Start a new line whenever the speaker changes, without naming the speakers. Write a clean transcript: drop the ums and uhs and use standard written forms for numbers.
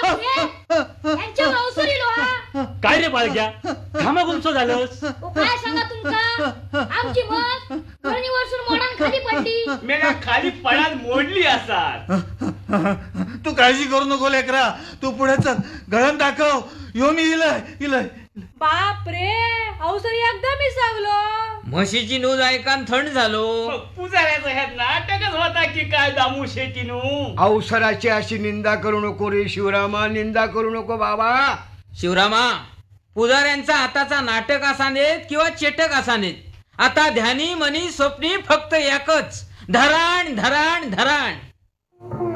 यांच्या मावसरी लोहा
काय रे बाळग्या घामाघुमसो झालंस?
काय सांगा तुमका आमची मत दोन्ही वर्षून मोडान खाली पडली.
मेला खाली पडाल मोडली असाल.
तू काळजी करू नको लेकरा, तू पुढे चल, गळण दाखव. यो मी इलय इलय.
बाप रे, अवसरी एकदा मी सावलो.
म्हशीची नूज ऐकान थंड झालो.
पुजाऱ्याचं ह्यात नाटकच होता की काय दामू शेतीनू.
अवसराची अशी निंदा करू नको रे शिवरामा, निंदा करू नको बाबा.
शिवरामा, पुजाऱ्यांचा हाताचा नाटक असानेत किंवा चेटक असानेत, आता ध्यानी मनी स्वप्नी फक्त एकच, धराण धराण धराण.